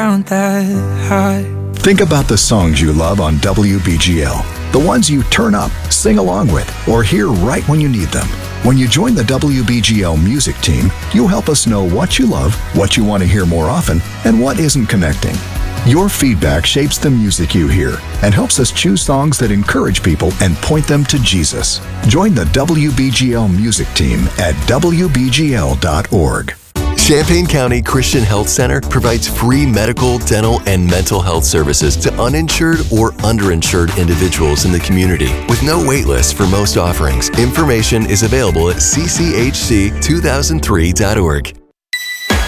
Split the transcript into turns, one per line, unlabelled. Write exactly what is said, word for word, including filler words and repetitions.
sound that high.
Think about the songs you love on W B G L. The ones you turn up, sing along with, or hear right when you need them. When you join the W B G L music team, you'll help us know what you love, what you want to hear more often, and what isn't connecting. Your feedback shapes the music you hear and helps us choose songs that encourage people and point them to Jesus. Join the W B G L music team at W B G L dot org.
Champaign County Christian Health Center provides free medical, dental, and mental health services to uninsured or underinsured individuals in the community with no wait list for most offerings. Information is available at c c h c two thousand three dot org.